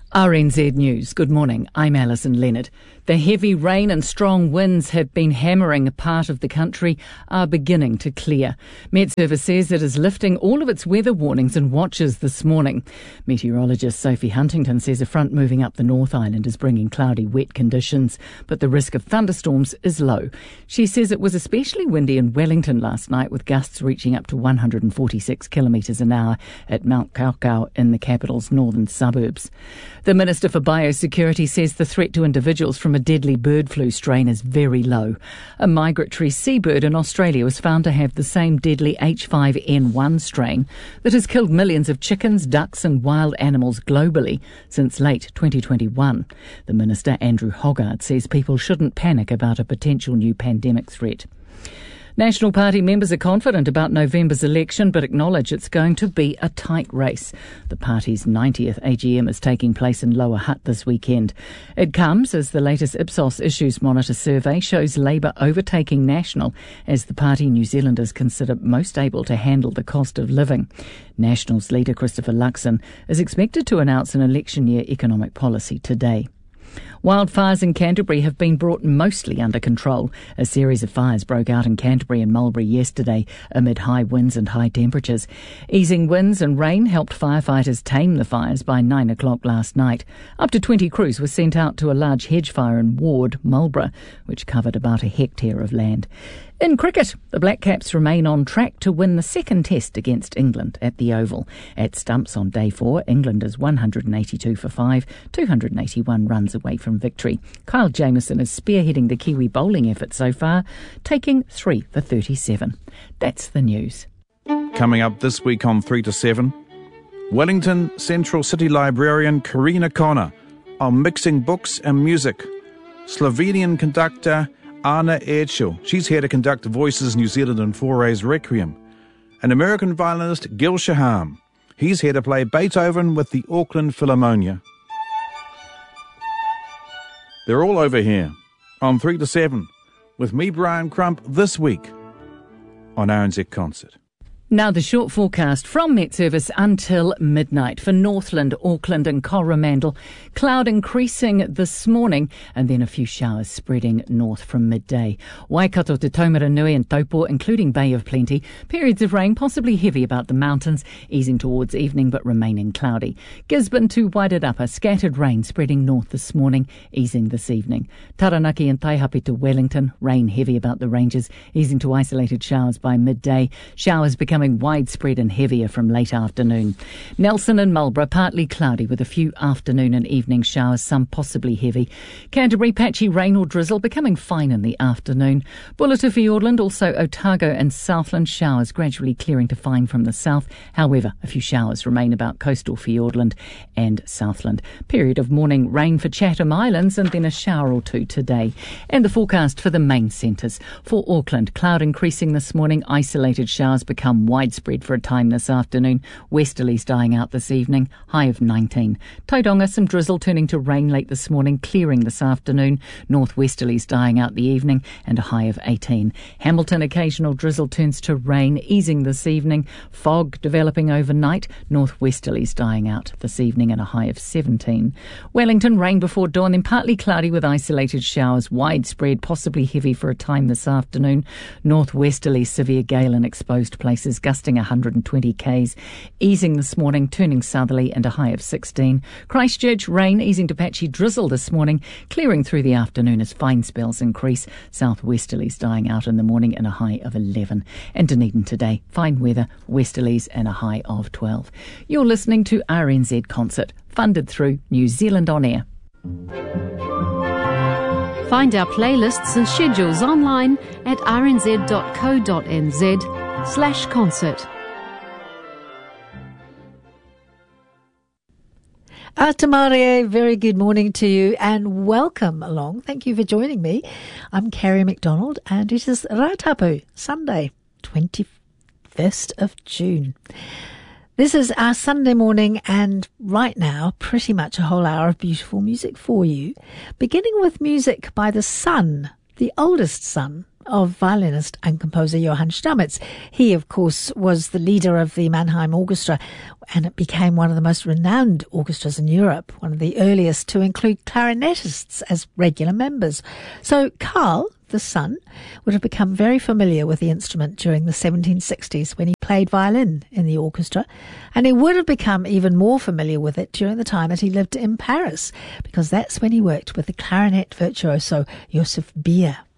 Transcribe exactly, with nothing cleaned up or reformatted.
R N Z News. Good morning. I'm Alison Leonard. The heavy rain and strong winds have been hammering a part of the country are beginning to clear. Met Service says it is lifting all of its weather warnings and watches this morning. Meteorologist Sophie Huntington says a front moving up the North Island is bringing cloudy, wet conditions, but the risk of thunderstorms is low. She says it was especially windy in Wellington last night, with gusts reaching up to one hundred forty-six kilometres an hour at Mount Kaukau in the capital's northern suburbs. The Minister for Biosecurity says the threat to individuals from a deadly bird flu strain is very low. A migratory seabird in Australia was found to have the same deadly H five N one strain that has killed millions of chickens, ducks and wild animals globally since late twenty twenty-one. The Minister, Andrew Hoggard, says people shouldn't panic about a potential new pandemic threat. National Party members are confident about November's election, but acknowledge it's going to be a tight race. The party's ninetieth A G M is taking place in Lower Hutt this weekend. It comes as the latest Ipsos Issues Monitor survey shows Labour overtaking National as the party New Zealanders consider most able to handle the cost of living. National's leader Christopher Luxon is expected to announce an election year economic policy today. Wildfires in Canterbury have been brought mostly under control. A series of fires broke out in Canterbury and Mulberry yesterday amid high winds and high temperatures. Easing winds and rain helped firefighters tame the fires by nine o'clock last night. Up to twenty crews were sent out to a large hedge fire in Ward, Marlborough, which covered about a hectare of land. In cricket, the Black Caps remain on track to win the second test against England at the Oval. At stumps on day four, England is one hundred eighty-two for five, two hundred eighty-one runs away from victory. Kyle Jamieson is spearheading the Kiwi bowling effort so far, taking three for thirty-seven. That's the news. Coming up this week on three to seven, Wellington Central City Librarian Karina Connor on mixing books and music. Slovenian conductor Anna Erchel, she's here to conduct Voices New Zealand and Fouray's Requiem. And American violinist Gil Shaham, he's here to play Beethoven with the Auckland Philharmonia. They're all over here on three to seven with me, Brian Crump, this week on R N Z Concert. Now the short forecast from Met Service until midnight for Northland, Auckland and Coromandel. Cloud increasing this morning and then a few showers spreading north from midday. Waikato to Taumaranui and Taupo, including Bay of Plenty. Periods of rain, possibly heavy about the mountains, easing towards evening but remaining cloudy. Gisborne to Wairarapa, scattered rain spreading north this morning, easing this evening. Taranaki and Taihape to Wellington, rain heavy about the ranges, easing to isolated showers by midday. Showers becoming widespread and heavier from late afternoon. Nelson and Marlborough partly cloudy with a few afternoon and evening showers, some possibly heavy. Canterbury patchy rain or drizzle, becoming fine in the afternoon. Bullita Fiordland, also Otago and Southland, showers gradually clearing to fine from the south. However, a few showers remain about coastal Fiordland and Southland. Period of morning rain for Chatham Islands and then a shower or two today. And the forecast for the main centres. For Auckland, cloud increasing this morning, isolated showers become widespread for a time this afternoon. Westerlies dying out this evening, high of nineteen. Tauranga, some drizzle turning to rain late this morning, clearing this afternoon. Northwesterlies dying out the evening and a high of eighteen. Hamilton, occasional drizzle turns to rain, easing this evening. Fog developing overnight. Northwesterlies dying out this evening and a high of seventeen. Wellington, rain before dawn, then partly cloudy with isolated showers, widespread, possibly heavy for a time this afternoon. Northwesterly, severe gale in exposed places, gusting one hundred twenty k's, easing this morning, turning southerly and a high of sixteen. Christchurch, rain easing to patchy drizzle this morning, clearing through the afternoon as fine spells increase. Southwesterlies dying out in the morning and a high of eleven. And Dunedin today, fine weather, westerlies and a high of twelve. You're listening to R N Z Concert, funded through New Zealand On Air. Find our playlists and schedules online at rnz dot co dot nz slash concert. Atamare, very good morning to you and welcome along. Thank you for joining me. I'm Carrie McDonald and it is Ratapu, Sunday, twenty-first of June. This is our Sunday morning and right now pretty much a whole hour of beautiful music for you, beginning with music by the son, the oldest son of violinist and composer Johann Stamitz. He, of course, was the leader of the Mannheim Orchestra, and it became one of the most renowned orchestras in Europe, one of the earliest to include clarinetists as regular members. So Carl, the son, would have become very familiar with the instrument during the seventeen sixties when he played violin in the orchestra, and he would have become even more familiar with it during the time that he lived in Paris, because that's when he worked with the clarinet virtuoso Joseph Beer.